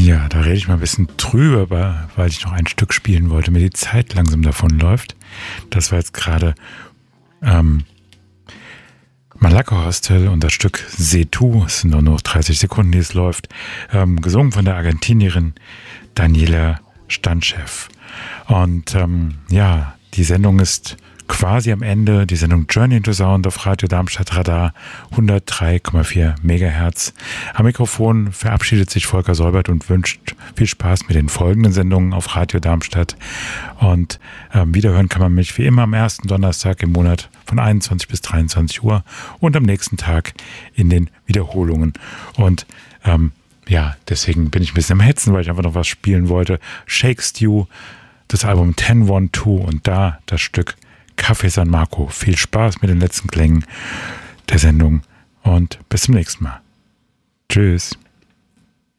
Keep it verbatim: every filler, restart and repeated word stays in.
Ja, da rede ich mal ein bisschen drüber, weil ich noch ein Stück spielen wollte, mir die Zeit langsam davonläuft. Das war jetzt gerade ähm, Malacca Hostel und das Stück Setu, es sind nur noch dreißig Sekunden, die es läuft, ähm, gesungen von der Argentinierin Daniela Stanchev. Und ähm, ja, die Sendung ist quasi am Ende, die Sendung Journey into Sound auf Radio Darmstadt Radar, hundertdrei Komma vier Megahertz. Am Mikrofon verabschiedet sich Volker Säubert und wünscht viel Spaß mit den folgenden Sendungen auf Radio Darmstadt. Und ähm, wiederhören kann man mich wie immer am ersten Donnerstag im Monat von einundzwanzig bis dreiundzwanzig Uhr und am nächsten Tag in den Wiederholungen. Und ähm, ja, deswegen bin ich ein bisschen am Hetzen, weil ich einfach noch was spielen wollte. Shake Stew, das Album zehn eins zwei und da das Stück Café San Marco. Viel Spaß mit den letzten Klängen der Sendung und bis zum nächsten Mal. Tschüss.